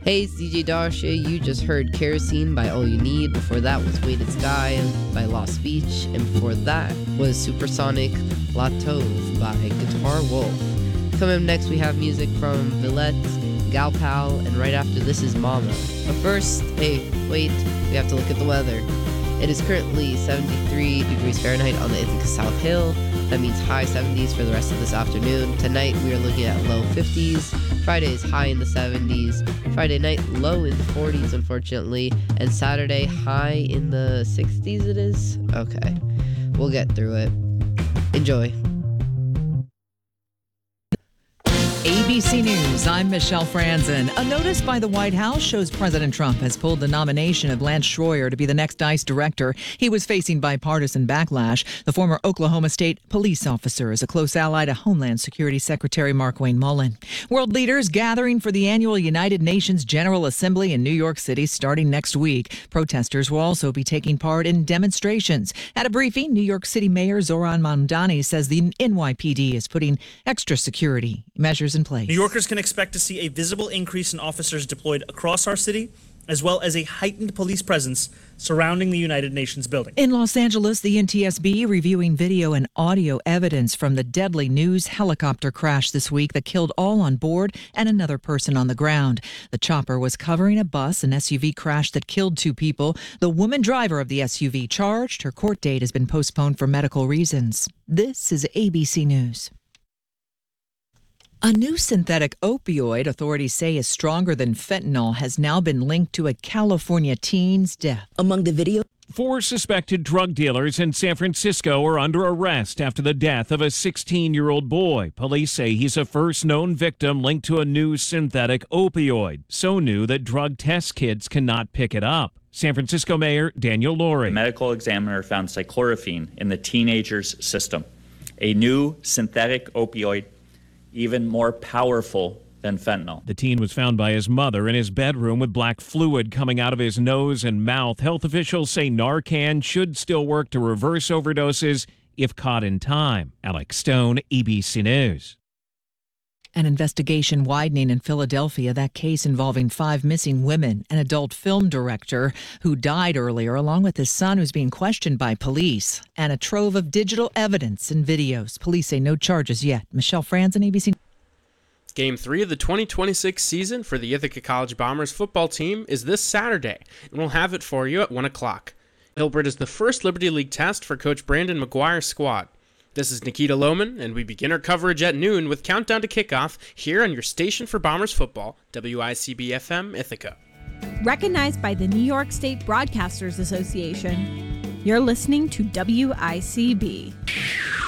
Hey, it's DJ Darsha. You just heard Kerosene by All You Need. Before that was Weighted Sky by Lost Speech. And before that was Supersonic La Tove by Guitar Wolf. Coming up next, we have music from Villette, Gal Pal, and right after this is Mama. But first, we have to look at the weather. It is currently 73 degrees Fahrenheit on the Ithaca South Hill. That means high 70s for the rest of this afternoon. Tonight we are looking at low 50s. Friday is high in the 70s. Friday night low in the 40s, unfortunately. And Saturday high in the 60s it is? Okay. We'll get through it. Enjoy. ABC News, I'm Michelle Franzen. A notice by the White House shows President Trump has pulled the nomination of Lance Schroyer to be the next ICE director. He was facing bipartisan backlash. The former Oklahoma State police officer is a close ally to Homeland Security Secretary Markwayne Mullin. World leaders gathering for the annual United Nations General Assembly in New York City starting next week. Protesters will also be taking part in demonstrations. At a briefing, New York City Mayor Zohran Mamdani says the NYPD is putting extra security measures in place. New Yorkers can expect to see a visible increase in officers deployed across our city, as well as a heightened police presence surrounding the United Nations building. In Los Angeles, the NTSB reviewing video and audio evidence from the deadly news helicopter crash this week that killed all on board and another person on the ground. The chopper was covering a bus, an SUV crash that killed 2 people. The woman driver of the SUV charged. Her court date has been postponed for medical reasons. This is ABC News. A new synthetic opioid authorities say is stronger than fentanyl has now been linked to a California teen's death. Among the video, 4 suspected drug dealers in San Francisco are under arrest after the death of a 16-year-old boy. Police say he's a first known victim linked to a new synthetic opioid, so new that drug test kits cannot pick it up. San Francisco Mayor Daniel Lurie. The medical examiner found cyclorphine in the teenager's system, a new synthetic opioid even more powerful than fentanyl. The teen was found by his mother in his bedroom with black fluid coming out of his nose and mouth. Health officials say Narcan should still work to reverse overdoses if caught in time. Alex Stone, ABC News. An investigation widening in Philadelphia, that case involving 5 missing women, an adult film director who died earlier, along with his son who's being questioned by police, and a trove of digital evidence and videos. Police say no charges yet. Michelle Franzen, ABC. Game 3 of the 2026 season for the Ithaca College Bombers football team is this Saturday, and we'll have it for you at 1 o'clock. Hilbert is the first Liberty League test for Coach Brandon McGuire's squad. This is Nikita Lohman, and we begin our coverage at noon with Countdown to Kickoff here on your station for Bombers football, WICB-FM Ithaca. Recognized by the New York State Broadcasters Association, you're listening to WICB.